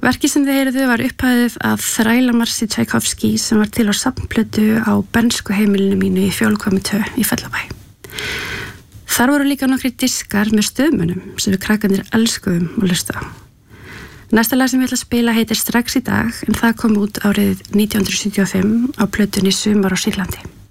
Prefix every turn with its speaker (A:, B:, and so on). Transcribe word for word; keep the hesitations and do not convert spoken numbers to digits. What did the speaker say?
A: Verkið sem þið heyrðu var upphæðið af Þrælamarssi Tchaikovsky sem var til á safnplötu á bernsku heimilinu mínu í Fjólukvammi tvö í Fellabæ. Þar voru líka nokkri diskar með stöðmunum sem við krakkarnir elskuðum að hlusta á. Næsta lag sem ég ætla að spila heitir Strax í dag en það kom út árið nítján hundruð sjötíu og fimm á plötunni Sumar á Sýrlandi.